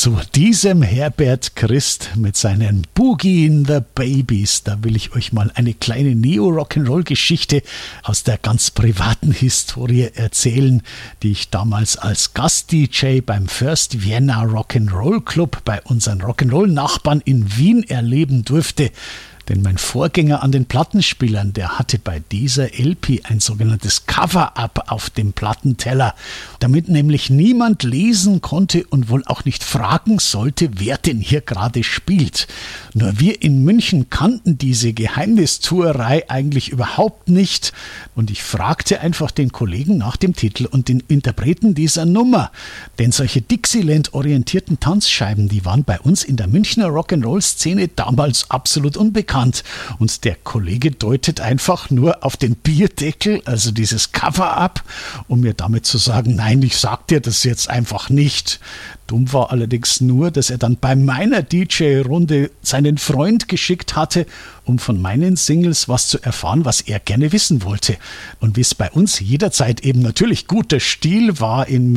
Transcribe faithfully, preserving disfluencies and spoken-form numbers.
Zu diesem Herbert Christ mit seinen Boogie in the Babies, da will ich euch mal eine kleine Neo-Rock'n'Roll-Geschichte aus der ganz privaten Historie erzählen, die ich damals als Gast-D J beim First Vienna Rock'n'Roll Club bei unseren Rock'n'Roll-Nachbarn in Wien erleben durfte. Denn mein Vorgänger an den Plattenspielern, der hatte bei dieser L P ein sogenanntes Cover-Up auf dem Plattenteller, damit nämlich niemand lesen konnte und wohl auch nicht fragen sollte, wer denn hier gerade spielt. Nur wir in München kannten diese Geheimnistuerei eigentlich überhaupt nicht und ich fragte einfach den Kollegen nach dem Titel und den Interpreten dieser Nummer. Denn solche Dixieland-orientierten Tanzscheiben, die waren bei uns in der Münchner Rock'n'Roll-Szene damals absolut unbekannt. Und der Kollege deutet einfach nur auf den Bierdeckel, also dieses Cover-Up, um mir damit zu sagen, nein, ich sag dir das jetzt einfach nicht. Dumm war allerdings nur, dass er dann bei meiner D J-Runde seinen Freund geschickt hatte, um von meinen Singles was zu erfahren, was er gerne wissen wollte. Und wie es bei uns jederzeit eben natürlich guter Stil war in